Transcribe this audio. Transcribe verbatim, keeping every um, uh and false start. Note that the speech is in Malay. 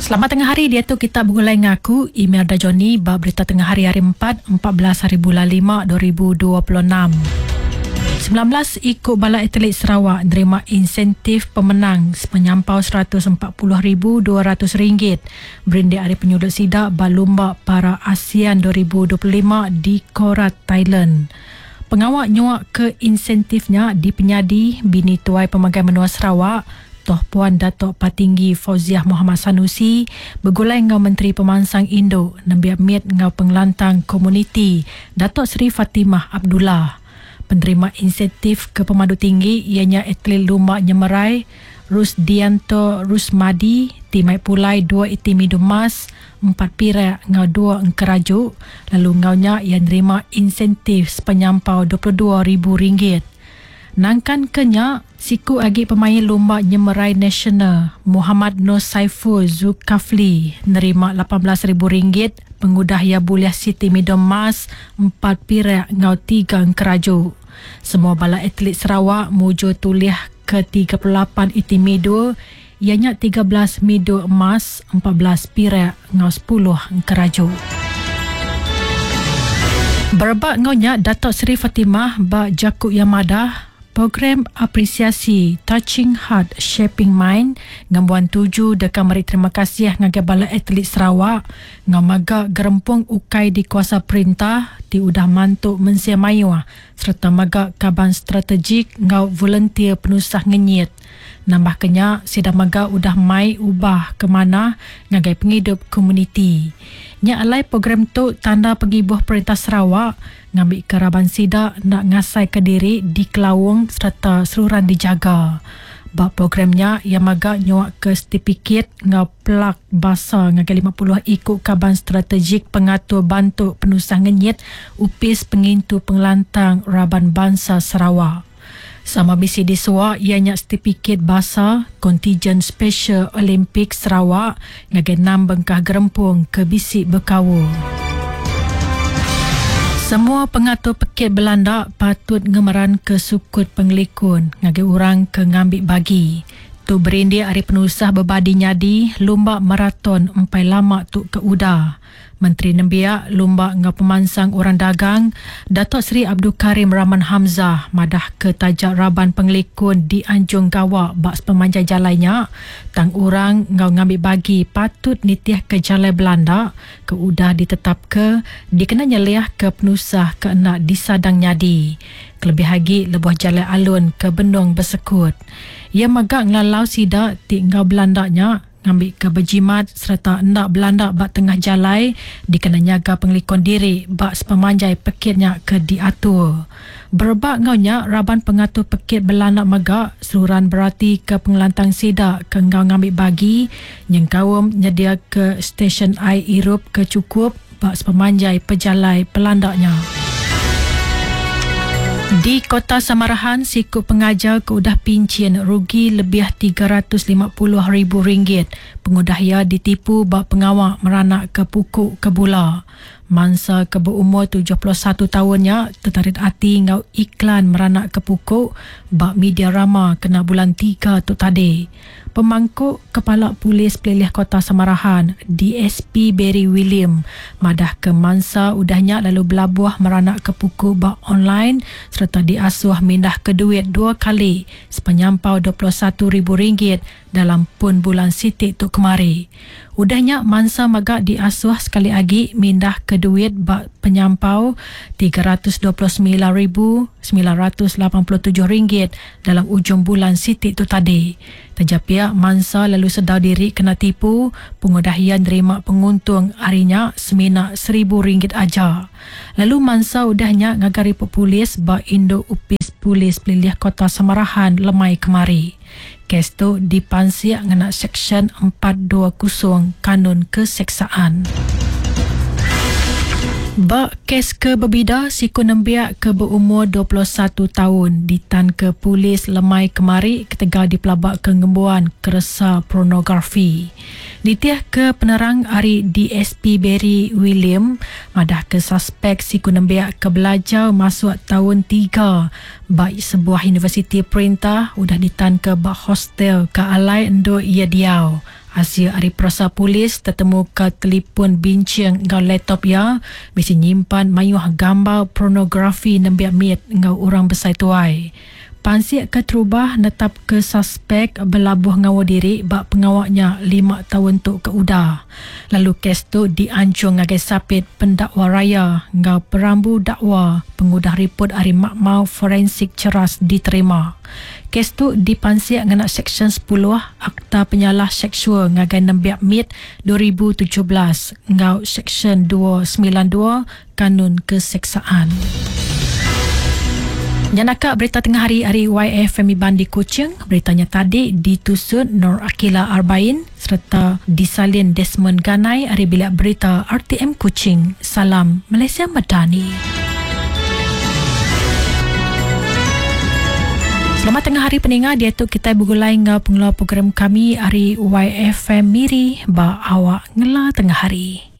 Selamat tengah hari, dia tu kita bergulai dengan aku Imelda Johnny bab berita tengah hari hari empat, empat belas hari bulan lima dua ribu dua puluh enam. sembilan belas ikut Balai Atlet Sarawak menerima insentif pemenang sepenyampau seratus empat puluh ribu dua ratus ringgit berindik hari penyudut sidak balumba para ASEAN dua ribu dua puluh lima di Korat, Thailand. Pengawal nyuak ke insentifnya di penyadi bini tuai pemagai menua Sarawak Toh Puan Datuk Patinggi Fauziah Muhammad Sanusi bergulai dengan Menteri Pemansang Indo Nabi Mit dengan Pengelantang Komuniti Datuk Seri Fatimah Abdullah. Penerima insentif ke pemandu tinggi ianya atlet lumba nyemerai Rusdianto Rusmadi timai pulai dua itimidu emas, empat pirak ngau dua engkerajuk, lalu ngaunya ia nerima insentif sepenyampau dua puluh dua ribu ringgit. Nangkan kenya siku agi pemain lumba nyemerai nasional Muhammad Nur Saiful Zulkafli nerima lapan belas ribu ringgit, pengudah ia buliah Siti Midom Mas empat pirak ngau tiga engkerajuk. Semua balai atlet Sarawak muju tuliah ke tiga puluh lapan itimidu ianya tiga belas midu emas, empat belas pirak ngau sepuluh engkerajuk. Berbak ngaunya Datuk Seri Fatimah Bak Jakub Yamadah program apresiasi Touching Heart Shaping Mind ngambuan tuju dekat meri terima kasih ngagai Balai Atlet Sarawak ngamaga gerempung ukai di kuasa perintah ti udah mantuk mensia mayu serta maga kaban strategik ngau volunteer penusah ngenyit. Nambah kenya sida maga udah mai ubah ke mana ngagai penghidup komuniti. Nya alai program tu tanda pengibuh perintah Sarawak ngambil keraban sida nak ngasai ke diri di Kelawung serta seluruhan dijaga. Bab programnya yang maga nyuak ke sertifikat ngau plak basa ngagai lima puluh ikut kaban strategik pengatur bantu penusah ngenyit upis pengintu pengelantang Raban Bangsa Sarawak. Sama bisi disua ianya sertifikat bahasa kontijen special Olimpik Sarawak ngagai enam bengkah gerempung ke bisi berkawu. Semua pengatur peket Belanda patut ngemeran ke sukut pengelikun ngagai orang ke ngambil bagi. Tu berindik hari penusah berbadi nyadi lumba maraton empai lama tu ke uda. Menteri Nembiak lumba ngau pemansang orang dagang Datuk Seri Abdul Karim Rahman Hamzah madah ke tajak Raban Pengelikun di Anjung Gawak bak pemanjai jalannya tang orang ngau ngambil bagi patut nitiah ke jalan Belanda ke udah ditetap ke dikena nyeliah ke penusah ke nak disadang nyadi kelebih lagi lebuh jalan alun ke Bendung Bersekut. Ia magak ngelalau sida ti ngau Belandanya ngambil ke berjimat serta hendak Belanda bak tengah jalai dikena nyaga pengelikon diri bak sepemanjai pekitnya ke diatur. Berbak ngaunya Raban pengatur pekit Belanda magak seluruhan berarti ke pengelantang sida ke ngau ngambil bagi yang kawum nyedia ke stesen air Irup ke cukup bak sepemanjai pejalai pelandaknya. Di Kota Samarahan, siku pengajar keudah pincin rugi lebih tiga ratus lima puluh ribu ringgit. Pengudah ia ditipu bak pengawal meranak ke pukuk ke bula. Mangsa ke berumur tujuh puluh satu tahunnya tertarik hati ngau iklan meranak ke pukuk bak media rama kena bulan tiga tu tadi. Pemangkuk Kepala Polis Pelilih Kota Samarahan D S P Barry William madah ke mangsa udahnya lalu belabuh meranak ke pukul bak online serta diasuh mindah ke duit dua kali sepenyampau dua puluh satu ribu ringgit dalam pun bulan sitik tu kemari. Udahnya mangsa magak diasuh sekali lagi mindah ke duit bak penyampau tiga ratus dua puluh sembilan ribu sembilan ratus lapan puluh tujuh ringgit dalam ujung bulan sitik tu tadi. Terjapia mangsa lalu sedar diri kena tipu, pengudah ia nerima penguntung harinya seminak seribu ringgit aja. Lalu mangsa udahnya ngagari polis bak Indo Upis Polis Pelilih Kota Samarahan lemai kemari. Kes tu dipansiak ngena Seksyen empat dua kosong Kanun Keseksaan. Bak kes ke berbida siku nembiak ke berumur dua puluh satu tahun ditan ke polis lemai kemari ketika dipelabak ke ngembuan keresa pornografi. Ditiah ke penerang hari D S P Barry William madah ke suspek siku nembiak ke belajar masuk tahun tiga baik sebuah universiti perintah udah ditan ke bak hostel ke alai endo ia diau. Hasil hari perasa polis tertemu ke telefon bincang ngau laptop ya mesti nyimpan mayuh gambar pornografi nembiak mit ngau orang besar tuai. Pansiak ke terubah netap ke suspek berlabuh ngawa diri bak pengawaknya lima tahun tu ke udah. Lalu kes tu diancung ngagai sapit pendakwa raya ngau perambu dakwa pengudah report hari makmau forensik ceras diterima. Kes tu dipansiak ngana Seksyen sepuluh Akta Penyalah Seksual ngagai nembiak mit dua ribu tujuh belas ngau Seksyen dua sembilan dua Kanun Keseksaan. Nyanaka berita tengah hari hari Y F M Bandi Kuching. Beritanya tadi ditusun Nur Akila Arbain serta disalin Desmond Ganai hari bilik berita R T M Kuching. Salam Malaysia Madani. Selamat tengah hari pendengar, dia tu kita bergulai ngau pengeluar program kami hari Y F M Miri ba awak ngela tengah hari.